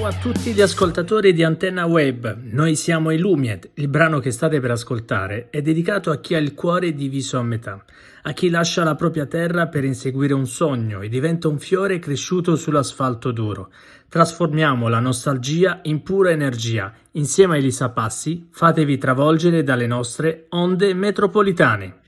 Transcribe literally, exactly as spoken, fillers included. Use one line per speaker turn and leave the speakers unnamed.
a tutti gli ascoltatori di Antenna Web, noi siamo i Lumied. Il brano che state per ascoltare è dedicato a chi ha il cuore diviso a metà, a chi lascia la propria terra per inseguire un sogno e diventa un fiore cresciuto sull'asfalto duro. Trasformiamo la nostalgia in pura energia. Insieme a Elisa Passi, fatevi travolgere dalle nostre onde metropolitane.